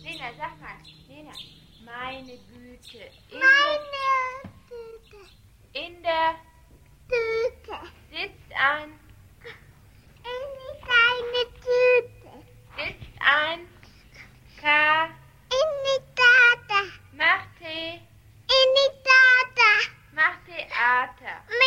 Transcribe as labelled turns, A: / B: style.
A: Lena, sag mal. Lena, meine Güte. In der
B: Tüte
A: sitzt ein
B: in die kleine Tüte.
A: Sitzt ein K.
B: In die Tata.
A: Macht Tee.
B: In die Tata.
A: Macht Theater.